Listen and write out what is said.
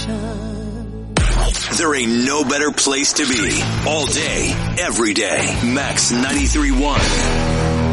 There ain't no better place to be. All day, every day. Max 93.1.